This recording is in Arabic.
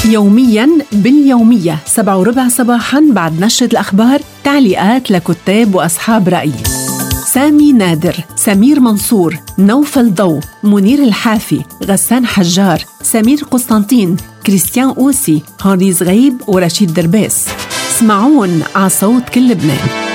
يومياً باليومية 7:15 صباحاً بعد نشرة الأخبار تعليقات لكتاب وأصحاب رأي: سامي نادر، سمير منصور، نوفل ضو، منير الحافي، غسان حجار، سمير قسطنطين، كريستيان أوسي، هانري زغيب ورشيد دربيس. اسمعون على صوت كل لبنان.